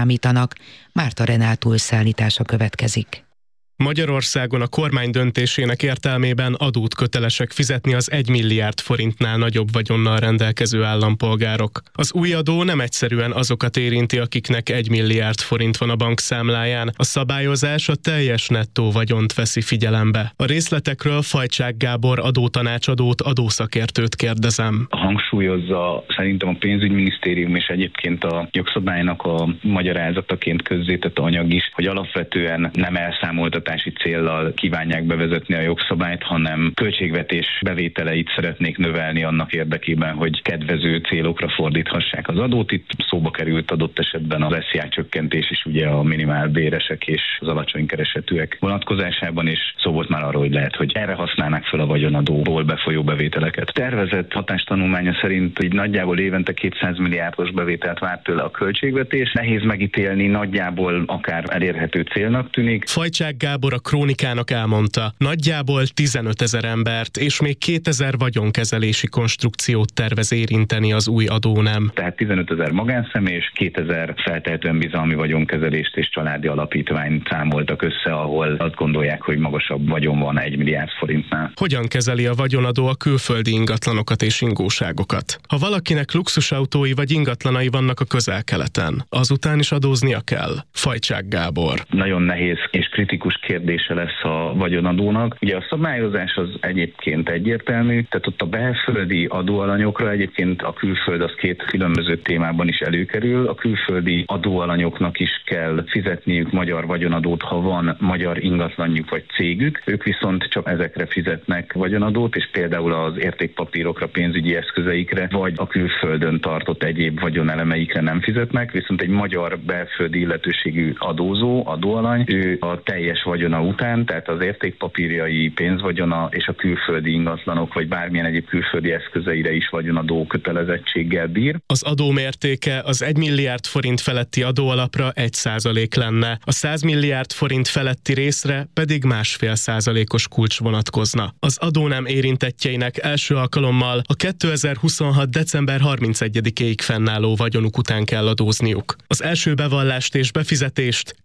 számítanak. Márta Renátó összeállítása következik. Magyarországon a kormány döntésének értelmében adót kötelesek fizetni az 1 milliárd forintnál nagyobb vagyonnal rendelkező állampolgárok. Az új adó nem egyszerűen azokat érinti, akiknek 1 milliárd forint van a bankszámláján. A szabályozás a teljes nettó vagyont veszi figyelembe. A részletekről Fajcsák Gábor adótanácsadót, adószakértőt kérdezem. Hangsúlyozza szerintem a pénzügyminisztérium és egyébként a jogszabálynak a magyarázataként közzétett anyag is, hogy alapvetően nem elszámoltatási céllal kívánják bevezetni a jogszabályt, hanem költségvetés bevételeit szeretnék növelni annak érdekében, hogy kedvező célokra fordíthassák az adót. Itt szóba került adott esetben az SZIA csökkentés is ugye a minimálbéresek és az alacsony keresetűek vonatkozásában, és szó volt már arról, hogy lehet, hogy erre használnák fel a vagyonadóból befolyó bevételeket. Tervezett hatástanulmánya szerint így nagyjából évente 200 milliárdos bevételt vár tőle a költségvetés. Nehéz megítélni, nagyjából akár elérhető célnak tűnik. Fajcsák Gábor a Krónikának elmondta, nagyjából 15 000 embert és még 2000 vagyonkezelési konstrukciót tervez érinteni az új adónem. Tehát 15 000 magánszemély és 2000 feltehetően bizalmi vagyonkezelést és családi alapítványt számoltak össze, ahol azt gondolják, hogy magasabb vagyon van 1 milliárd forintnál. Hogyan kezeli a vagyonadó a külföldi ingatlanokat és ingóságokat? Ha valakinek luxusautói vagy ingatlanai vannak a Közel-Keleten, azután is adóznia kell? Fajcsák Gábor. Nagyon nehéz és kritikus kérdése lesz a vagyonadónak. Ugye a szabályozás az egyébként egyértelmű, tehát ott a belföldi adóalanyokra egyébként a külföld az két különböző témában is előkerül. A külföldi adóalanyoknak is kell fizetniük magyar vagyonadót, ha van magyar ingatlanjuk vagy cégük. Ők viszont csak ezekre fizetnek vagyonadót, és például az értékpapírokra, pénzügyi eszközeikre, vagy a külföldön tartott egyéb vagyonelemeikre nem fizetnek, viszont egy magyar belföldi illetőségű adózó, adóalany, ő a teljes vagyona után, tehát az értékpapírjai, pénzvagyona és a külföldi ingatlanok vagy bármilyen egyéb külföldi eszközeire is vagyonadó kötelezettséggel bír. Az adó mértéke az 1 milliárd forint feletti adóalapra 1% lenne, a 100 milliárd forint feletti részre pedig 1,5%-os kulcs vonatkozna. Az adónem érintettjeinek első alkalommal a 2026. december 31-ig fennálló vagyonuk után kell adózniuk. Az első bevallást és befizetést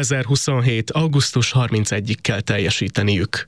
2027. augusztus 31-ig kell teljesíteniük.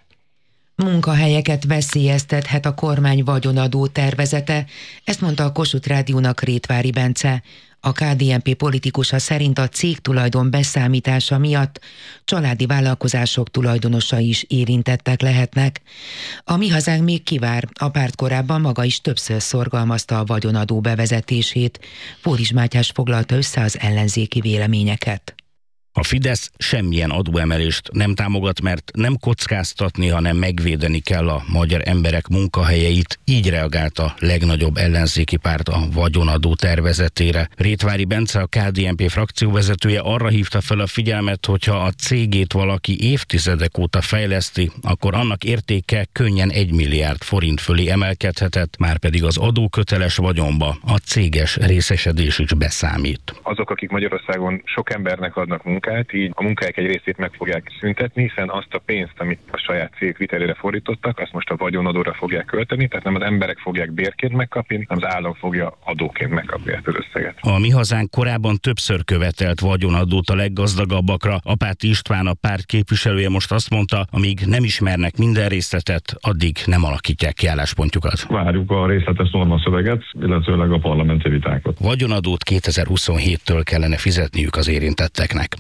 Munkahelyeket veszélyeztethet a kormány vagyonadó tervezete, ezt mondta a Kossuth Rádiónak Rétvári Bence. A KDNP politikusa szerint a cégtulajdon beszámítása miatt családi vállalkozások tulajdonosai is érintettek lehetnek. A Mi Hazánk még kivár, a párt korábban maga is többször szorgalmazta a vagyonadó bevezetését. Fóris Mátyás foglalta össze az ellenzéki véleményeket. A Fidesz semmilyen adóemelést nem támogat, mert nem kockáztatni, hanem megvédeni kell a magyar emberek munkahelyeit. Így reagált a legnagyobb ellenzéki párt a vagyonadó tervezetére. Rétvári Bence, a KDNP frakcióvezetője arra hívta fel a figyelmet, hogyha a cégét valaki évtizedek óta fejleszti, akkor annak értéke könnyen 1 milliárd forint fölé emelkedhetett, márpedig az adóköteles vagyonba a céges részesedés is beszámít. Azok, akik Magyarországon sok embernek adnak munkát, így a munkahelyek egy részét meg fogják szüntetni, hiszen azt a pénzt, amit a saját cég vitelére fordítottak, azt most a vagyonadóra fogják költeni, tehát nem az emberek fogják bérként megkapni, hanem az állam fogja adóként megkapni ezt az összeget. A Mi Hazánk korábban többször követelt vagyonadót a leggazdagabbakra. Apáti István, a párt képviselője most azt mondta, amíg nem ismernek minden részletet, addig nem alakítják ki álláspontjukat. Várjuk a részletes normaszöveget, illetőleg a parlamenti vitákat. Vagyonadót 2027-től kellene fizetniük az érintetteknek.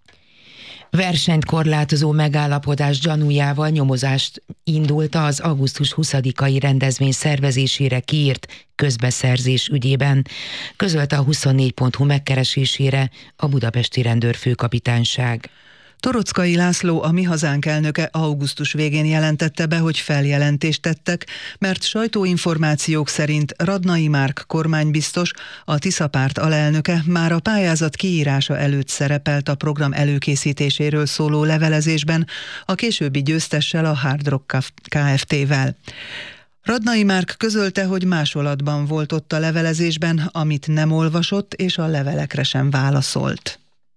Versenyt korlátozó megállapodás gyanújával nyomozást indulta az augusztus 20-ai rendezvény szervezésére kiírt közbeszerzés ügyében, közölte a 24.hu megkeresésére a budapesti rendőrfőkapitányság. Toroczkai László, a Mi Hazánk elnöke augusztus végén jelentette be, hogy feljelentést tettek, mert sajtóinformációk szerint Radnai Márk kormánybiztos, a Tisza párt alelnöke már a pályázat kiírása előtt szerepelt a program előkészítéséről szóló levelezésben, a későbbi győztessel, a Hard Rock Kft-vel. Radnai Márk közölte, hogy másolatban volt ott a levelezésben, amit nem olvasott, és a levelekre sem válaszolt.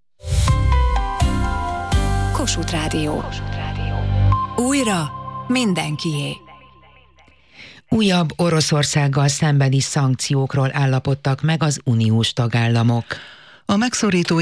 Kossuth Rádió. Újra mindenkié. Újabb Oroszországgal szembeni szankciókról állapodtak meg az uniós tagállamok. A megszorító